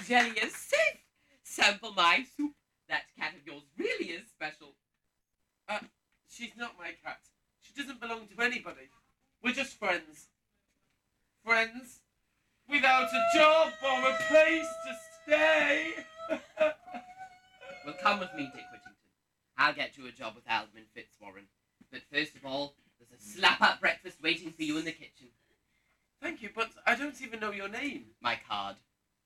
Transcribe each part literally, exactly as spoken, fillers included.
jelly is safe. Sample my soup. That cat of yours really is special. Uh, she's not my cat. She doesn't belong to anybody. We're just friends. Friends? Without a job or a place to stay. Well, come with me, Dick Whittington. I'll get you a job with Alderman Fitzwarren. But first of all, there's a slap-up breakfast waiting for you in the kitchen. Thank you, but I don't even know your name. My card.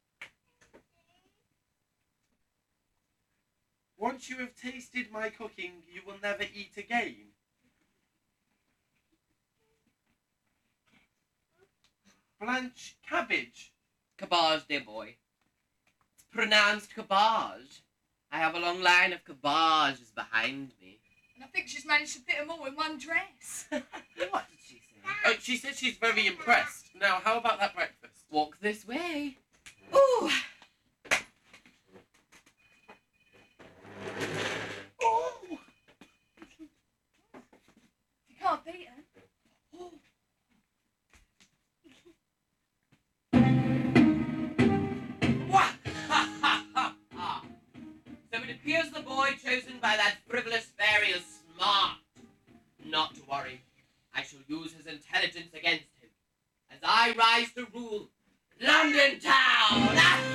Once you have tasted my cooking, you will never eat again. Blanche Cabbage. Cabbage, dear boy. It's pronounced cabbage. I have a long line of cabbages behind me. And I think she's managed to fit them all in one dress. What did she say? Oh, she said she's very impressed. Now, how about that breakfast? Walk this way. Ooh. Oh! You can't beat her. Oh. Wah! Ha ha ha ha! So it appears the boy chosen by that frivolous fairy is smart. Not to worry. I shall use his intelligence against him as I rise to rule London town.